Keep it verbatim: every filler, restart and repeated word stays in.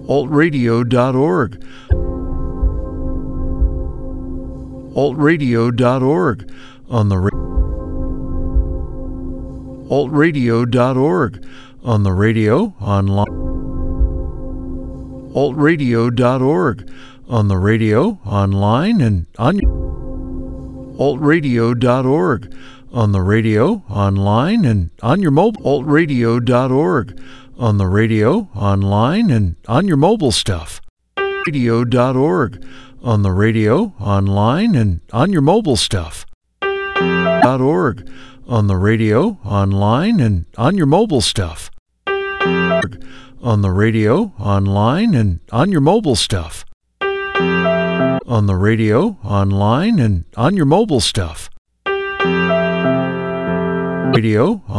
alt radio dot org, alt radio dot org on the ra- alt radio dot org on the radio, online, alt radio dot org on the radio, online, and on alt radio dot org on the radio, online, and on your mobile, alt radio dot org on the radio, online, and on your mobile stuff, radio dot org on the radio, online, and on your mobile stuff, .org on the radio, online, and on your mobile stuff, on the radio, online, and on your mobile stuff, on the radio, online, and on your mobile stuff, radio